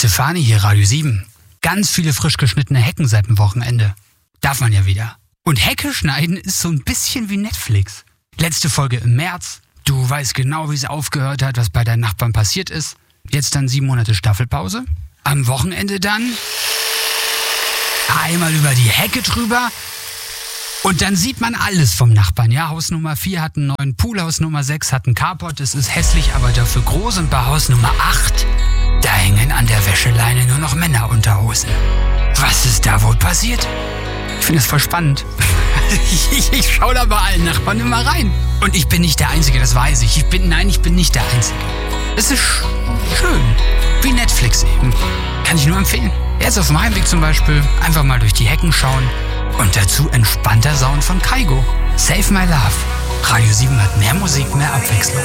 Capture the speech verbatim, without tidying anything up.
Stefani hier, Radio sieben. Ganz viele frisch geschnittene Hecken seit dem Wochenende. Darf man ja wieder. Und Hecke schneiden ist so ein bisschen wie Netflix. Letzte Folge im März. Du weißt genau, wie es aufgehört hat, was bei deinen Nachbarn passiert ist. Jetzt dann sieben Monate Staffelpause. Am Wochenende dann einmal über die Hecke drüber. Und dann sieht man alles vom Nachbarn. Ja, Haus Nummer vier hat einen neuen Pool, Haus Nummer sechs hat einen Carport. Es ist hässlich, aber dafür groß. Und bei Haus Nummer acht, da hängen an der Wäscheleine nur noch Männerunterhosen. Was ist da wohl passiert? Ich finde es voll spannend. ich, ich, ich schaue da bei allen Nachbarn immer rein. Und ich bin nicht der Einzige, das weiß ich. Ich bin, nein, ich bin nicht der Einzige. Es ist sch- schön. Wie Netflix eben. Kann ich nur empfehlen. Jetzt auf dem Heimweg zum Beispiel einfach mal durch die Hecken schauen. Und dazu entspannter Sound von Kaigo. Save My Love. Radio sieben hat mehr Musik, mehr Abwechslung.